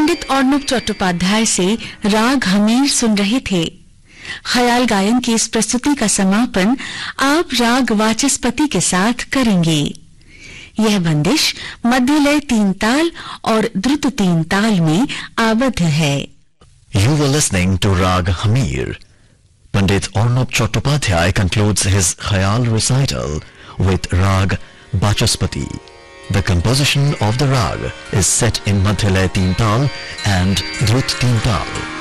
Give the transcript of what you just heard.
पंडित अर्णब चट्टोपाध्याय से राग हमीर सुन रहे थे। ख्याल गायन की इस प्रस्तुति का समापन आप राग वाचस्पति के साथ करेंगे। यह बंदिश मध्यलय 3 ताल और द्रुत 3 ताल में आबद्ध है। You were listening to Rag Hamir. Pandit Arnab Chattopadhyay concludes his Khayal recital with Rag Vachaspati. The composition of the rag is set in Madhyalaya 3 Tal and Drut 3 Tal.